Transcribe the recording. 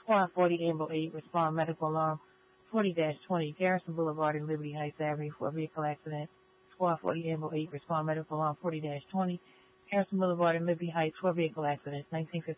Squad 40 Ambo 8, respond medical alarm 40-20, Garrison Boulevard and Liberty Heights Avenue for a vehicle accident. Squad 40 Ambo 8, respond medical alarm 40-20, Garrison Boulevard and Liberty Heights for a vehicle accident. 1950.